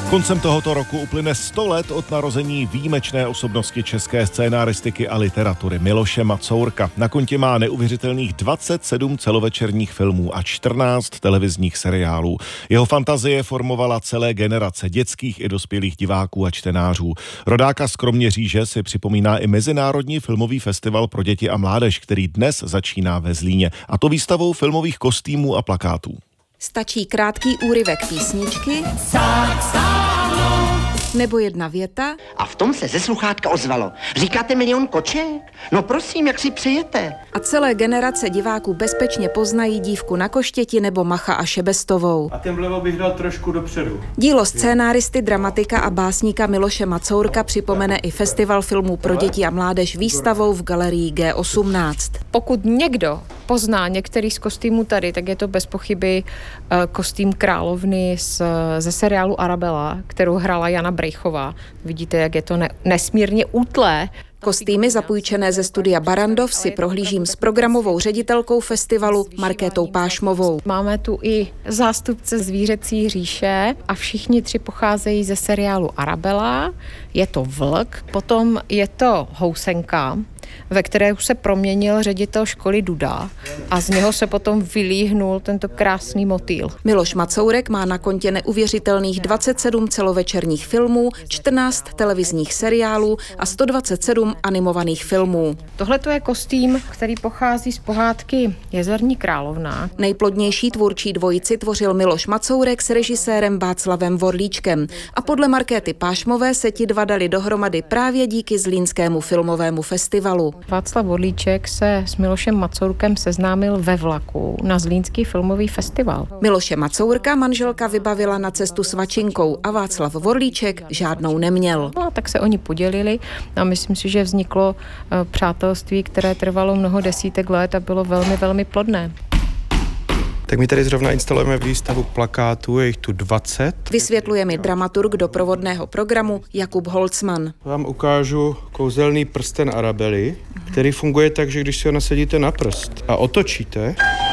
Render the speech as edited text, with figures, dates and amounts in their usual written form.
Koncem tohoto roku uplyne 100 let od narození výjimečné osobnosti české scénaristiky a literatury Miloše Macourka. Na kontě má neuvěřitelných 27 celovečerních filmů a 14 televizních seriálů. Jeho fantazie formovala celé generace dětských i dospělých diváků a čtenářů. Rodáka z Kroměříže si připomíná i Mezinárodní filmový festival pro děti a mládež, který dnes začíná ve Zlíně, a to výstavou filmových kostýmů a plakátů. Stačí krátký úryvek písničky nebo jedna věta. A v tom se ze sluchátka ozvalo. Říkáte milion koček? No prosím, jak si přejete? A celé generace diváků bezpečně poznají Dívku na koštěti nebo Macha a Šebestovou. A ten vlevo bych dal trošku dopředu. Dílo scénáristy, dramatika a básníka Miloše Macourka připomene i Festival filmů pro děti a mládež výstavou v galerii G18. Pokud někdo pozná některý z kostýmů tady, tak je to bez pochyby kostým královny ze seriálu Arabella, kterou hrála Jana Brejchová. Vidíte, jak je to nesmírně útlé. Kostýmy zapůjčené ze studia Barrandov si prohlížím s programovou ředitelkou festivalu Markétou Pášmovou. Máme tu i zástupce Zvířecí říše a všichni tři pocházejí ze seriálu Arabella. Je to vlk, potom je to housenka, ve které už se proměnil ředitel školy Duda a z něho se potom vylíhnul tento krásný motýl. Miloš Macourek má na kontě neuvěřitelných 27 celovečerních filmů, 14 televizních seriálů a 127 animovaných filmů. Tohle je kostým, který pochází z pohádky Jezerní královna. Nejplodnější tvůrčí dvojici tvořil Miloš Macourek s režisérem Václavem Vorlíčkem a podle Markéty Pášmové se ti dva dali dohromady právě díky Zlínskému filmovému festivalu. Václav Vorlíček se s Milošem Macourkem seznámil ve vlaku na Zlínský filmový festival. Miloše Macourka manželka vybavila na cestu s vačinkou a Václav Vorlíček žádnou neměl. No a tak se oni podělili a myslím si, že vzniklo přátelství, které trvalo mnoho desítek let a bylo velmi, velmi plodné. Tak my tady zrovna instalujeme výstavu plakátů, je jich tu 20. Vysvětluje mi dramaturg doprovodného programu Jakub Holcman. Vám ukážu kouzelný prsten Arabely, který funguje tak, že když si ho nasadíte na prst a otočíte,